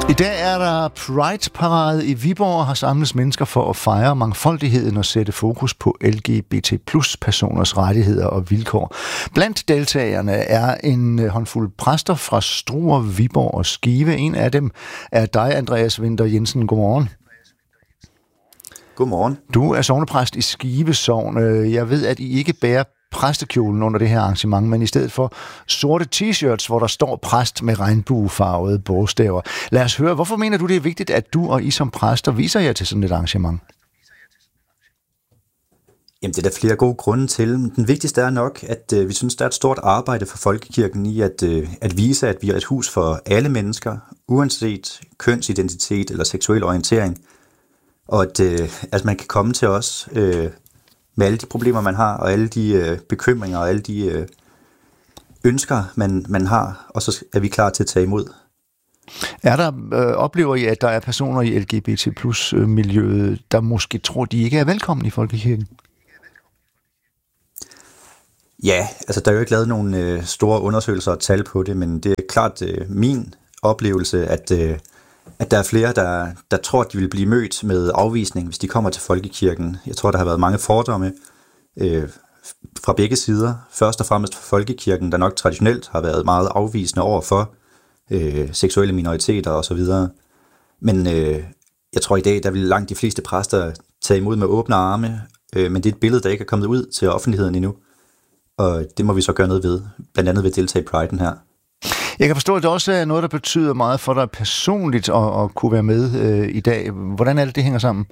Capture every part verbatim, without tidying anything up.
I dag er der Pride-parade i Viborg og har samlet mennesker for at fejre mangfoldigheden og sætte fokus på L G B T plus personers rettigheder og vilkår. Blandt deltagerne er en håndfuld præster fra Struer, Viborg og Skive. En af dem er dig, Andreas Winther Jensen. Godmorgen. Godmorgen. Du er sognepræst i Skive Sogn. Jeg ved, at I ikke bærer præstekjolen under det her arrangement, men i stedet for sorte t-shirts, hvor der står præst med regnbuefarvede bogstaver. Lad os høre, hvorfor mener du, det er vigtigt, at du og I som præster viser jer til sådan et arrangement? Jamen, det er der flere gode grunde til. Den vigtigste er nok, at øh, vi synes, der er et stort arbejde for folkekirken i at, øh, at vise, at vi er et hus for alle mennesker, uanset kønsidentitet eller seksuel orientering, og at, øh, at man kan komme til os øh, med alle de problemer, man har, og alle de øh, bekymringer og alle de øh, ønsker, man, man har, og så er vi klar til at tage imod. Er der, øh, oplever I, at der er personer i L G B T plus miljøet, der måske tror, de ikke er velkommen i folkekirken? Ja, altså der er jo ikke lavet nogen øh, store undersøgelser og tal på det, men det er klart øh, min oplevelse, at, øh, at der er flere, der, der tror, at de vil blive mødt med afvisning, hvis de kommer til folkekirken. Jeg tror, der har været mange fordomme øh, fra begge sider. Først og fremmest for folkekirken, der nok traditionelt har været meget afvisende over for øh, seksuelle minoriteter osv. Men øh, jeg tror i dag, der vil langt de fleste præster tage imod med åbne arme, øh, men det er et billede, der ikke er kommet ud til offentligheden endnu. Og det må vi så gøre noget ved, blandt andet ved at deltage i Pride'en her. Jeg kan forstå, at det også er noget, der betyder meget for dig personligt at, at kunne være med øh, i dag. Hvordan er det, det hænger sammen?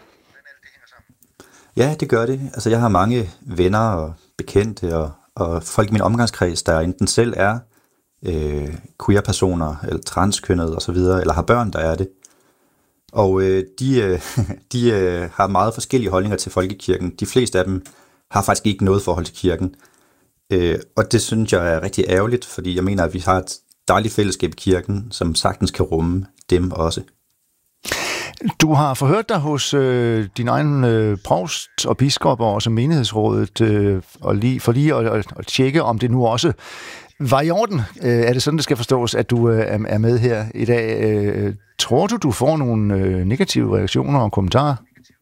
Ja, det gør det. Altså, jeg har mange venner og bekendte og, og folk i min omgangskreds, der enten selv er øh, queer-personer, eller transkønnede osv., eller har børn, der er det. Og øh, de, øh, de øh, har meget forskellige holdninger til folkekirken. De fleste af dem har faktisk ikke noget forhold til kirken. Øh, og det synes jeg er rigtig ærgerligt, fordi jeg mener, at vi har et dejligt fællesskab i kirken, som sagtens kan rumme dem også. Du har forhørt dig hos øh, din egen øh, provst og biskop og også menighedsrådet, øh, og lige, for lige at, at, at tjekke, om det nu også var i orden. Øh, er det sådan, det skal forstås, at du øh, er med her i dag? Øh, tror du, du får nogle øh, negative reaktioner og kommentarer?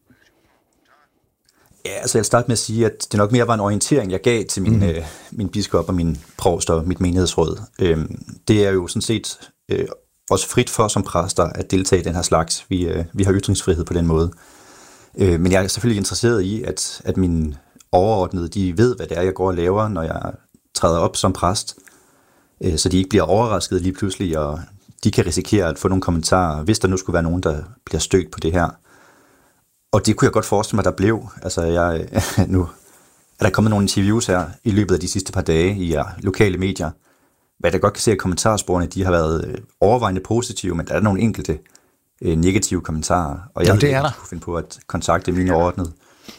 Ja, altså jeg vil starte med at sige, at det nok mere var en orientering, jeg gav til min, mm. øh, min biskop og min provst og mit menighedsråd. Øhm, det er jo sådan set øh, også frit for som præster at deltage i den her slags. Vi, øh, vi har ytringsfrihed på den måde. Øh, men jeg er selvfølgelig interesseret i, at, at mine overordnede, de ved, hvad det er, jeg går og laver, når jeg træder op som præst, øh, så de ikke bliver overrasket lige pludselig, og de kan risikere at få nogle kommentarer, hvis der nu skulle være nogen, der bliver stødt på det her. Og det kunne jeg godt forestille mig, der blev. Altså, jeg, nu er der kommet nogle interviews her i løbet af de sidste par dage i ja, lokale medier, hvad jeg godt kan se, at kommentarsporene, de har været overvejende positive, men der er nogle enkelte øh, negative kommentarer. Og jeg Jamen, ved det er ikke, der. kunne finde på at kontakte mine overordnede.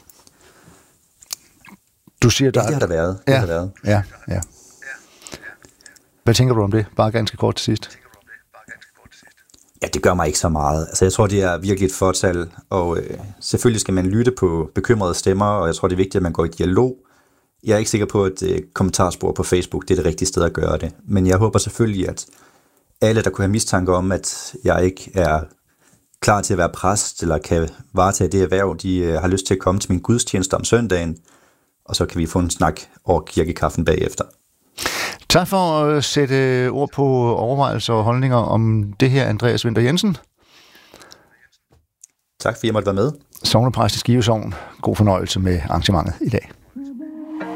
Du siger, der... Ja, det har der været. Det ja, har der været. Ja, ja. Hvad tænker du om det? Bare ganske kort til sidst. Ja, det gør mig ikke så meget. Altså, jeg tror, det er virkelig et fortal, og øh, selvfølgelig skal man lytte på bekymrede stemmer, og jeg tror, det er vigtigt, at man går i dialog. Jeg er ikke sikker på, at øh, kommentarspor på Facebook, det er det rigtige sted at gøre det. Men jeg håber selvfølgelig, at alle, der kunne have mistanke om, at jeg ikke er klar til at være præst, eller kan varetage det erhverv, de øh, har lyst til at komme til min gudstjeneste om søndagen, og så kan vi få en snak over kirkekaffen bagefter. Tak for at sætte ord på overvejelser og holdninger om det her, Andreas Winther Jensen. Tak fordi jeg måtte være med. Sognepræst i Skive Sogn. God fornøjelse med arrangementet i dag.